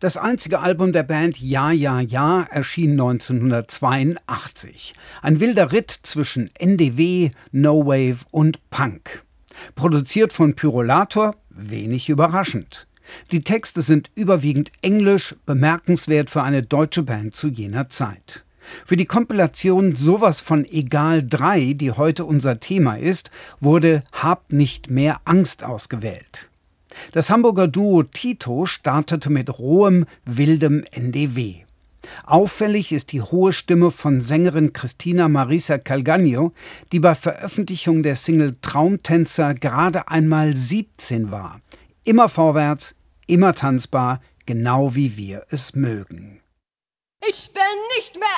Das einzige Album der Band Ja Ja Ja erschien 1982. Ein wilder Ritt zwischen NDW, No Wave und Punk. Produziert von Pyrolator, wenig überraschend. Die Texte sind überwiegend englisch, bemerkenswert für eine deutsche Band zu jener Zeit. Für die Kompilation Sowas von Egal 3, die heute unser Thema ist, wurde Hab nicht mehr Angst ausgewählt. Das Hamburger Duo Tito startete mit rohem, wildem NDW. Auffällig ist die hohe Stimme von Sängerin Cristina Marisa Calcagno, die bei Veröffentlichung der Single Traumtänzer gerade einmal 17 war. Immer vorwärts, immer tanzbar, genau wie wir es mögen. Ich bin nicht mehr